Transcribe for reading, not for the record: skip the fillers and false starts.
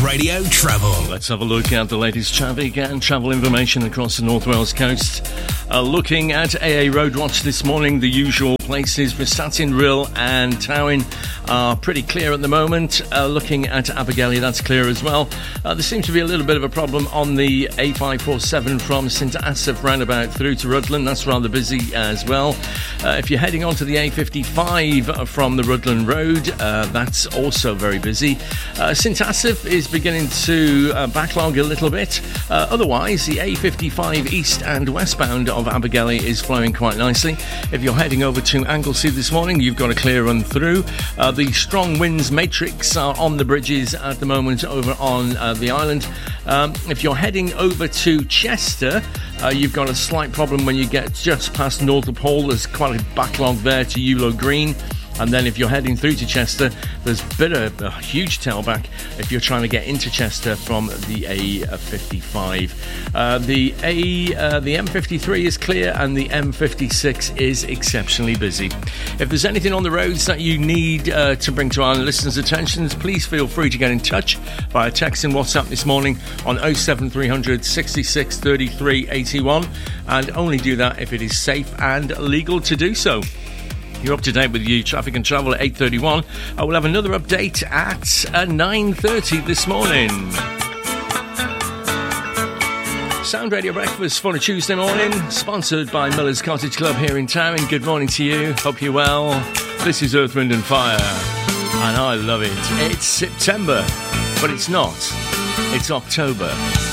Radio Travel. Let's have a look at the latest traffic and travel information across the North Wales coast. Looking at AA Road Watch this morning, the usual places for Statyn, Rhyl and Tywyn are pretty clear at the moment. Looking at Abergele, that's clear as well. There seems to be a little bit of a problem on the A547 from St Asaph roundabout through to Rutland. That's rather busy as well. If you're heading onto the A55 from the Rutland Road, that's also very busy. St Asaph is beginning to backlog a little bit. Otherwise, the A55 east and westbound of Abergele is flowing quite nicely. If you're heading over to Anglesey this morning, you've got a clear run through. The strong winds matrix are on the bridges at the moment over on the island. If you're heading over to Chester, you've got a slight problem when you get just past Northup Hall. There's quite a backlog there to Ewlow Green. And then if you're heading through to Chester, there's a huge tailback if you're trying to get into Chester from the A55. The M53 is clear and the M56 is exceptionally busy. If there's anything on the roads that you need to bring to our listeners' attention, please feel free to get in touch via text and WhatsApp this morning on 07300 66 33 81, and only do that if it is safe and legal to do so. You're up to date with you traffic and travel at 8:31. We'll have another update at 9:30 this morning. Sound Radio Breakfast for a Tuesday morning, sponsored by Miller's Cottage Club here in town. Good morning to you. Hope you're well. This is Earth, Wind and Fire, and I love it. It's September, but it's not. It's October.